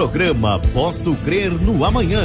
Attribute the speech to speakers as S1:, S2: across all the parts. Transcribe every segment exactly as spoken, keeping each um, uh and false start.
S1: Programa Posso Crer no Amanhã.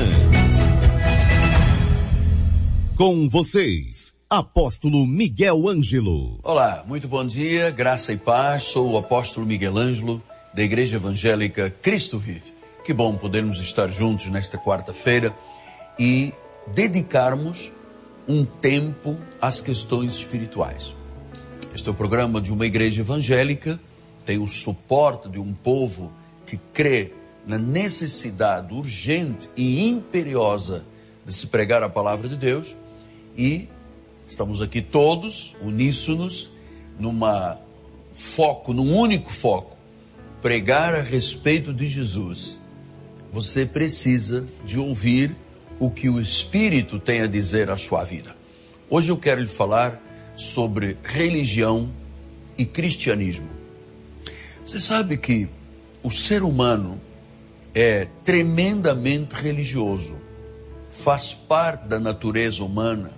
S1: Com vocês, Apóstolo Miguel Ângelo.
S2: Olá, muito bom dia, graça e paz. Sou o Apóstolo Miguel Ângelo, da Igreja Evangélica Cristo Vive. Que bom podermos estar juntos nesta quarta-feira e dedicarmos um tempo às questões espirituais. Este é o programa de uma igreja evangélica, tem o suporte de um povo que crê na necessidade urgente e imperiosa de se pregar a palavra de Deus, e estamos aqui todos, uníssonos, numa foco, num único foco, pregar a respeito de Jesus. Você precisa de ouvir o que o Espírito tem a dizer à sua vida. Hoje eu quero lhe falar sobre religião e cristianismo. Você sabe que o ser humano é tremendamente religioso. Faz parte da natureza humana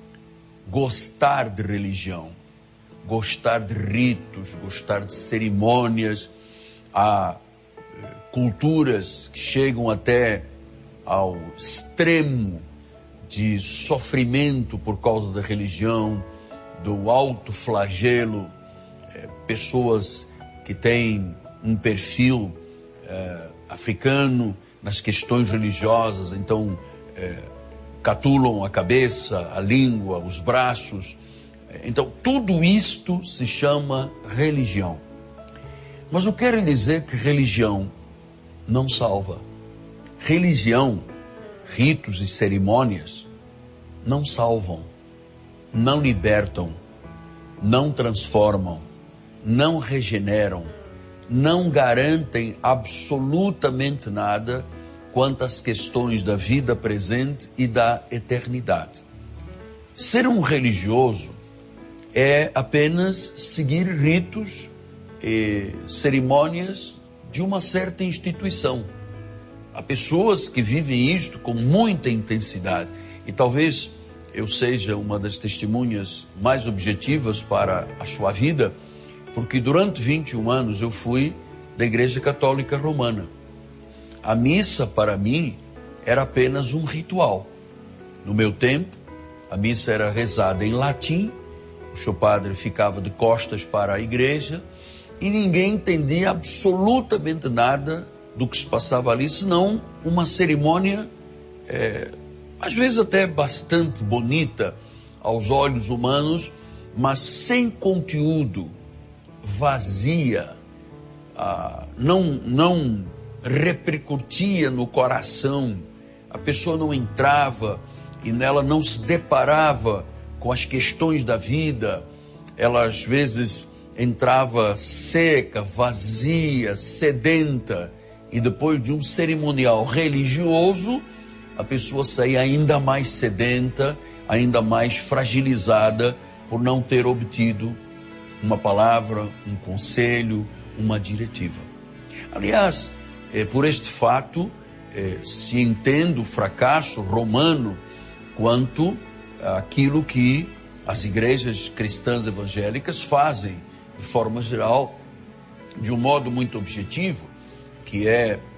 S2: gostar de religião, gostar de ritos, gostar de cerimônias. Há culturas que chegam até ao extremo de sofrimento por causa da religião, do alto flagelo, é, pessoas que têm um perfil é, africano nas questões religiosas, então é, catulam a cabeça, a língua, os braços. Então tudo isto se chama religião. Mas eu quero dizer que religião não salva. Religião, ritos e cerimônias não salvam, não libertam, não transformam, não regeneram, não garantem absolutamente nada quanto às questões da vida presente e da eternidade. Ser um religioso é apenas seguir ritos e cerimônias de uma certa instituição. Há pessoas que vivem isto com muita intensidade, e talvez eu seja uma das testemunhas mais objetivas para a sua vida, porque durante vinte e um anos eu fui da Igreja Católica Romana. A missa, para mim, era apenas um ritual. No meu tempo, a missa era rezada em latim, o seu padre ficava de costas para a igreja, e ninguém entendia absolutamente nada do que se passava ali, senão uma cerimônia, é, às vezes até bastante bonita aos olhos humanos, mas sem conteúdo, vazia, ah, não, não repercutia no coração, a pessoa não entrava e nela não se deparava com as questões da vida. Ela às vezes entrava seca, vazia, sedenta, e depois de um cerimonial religioso, a pessoa saía ainda mais sedenta, ainda mais fragilizada por não ter obtido uma palavra, um conselho, uma diretiva. Aliás, é, por este fato, é, se entende o fracasso romano quanto àquilo que as igrejas cristãs evangélicas fazem, de forma geral, de um modo muito objetivo, que é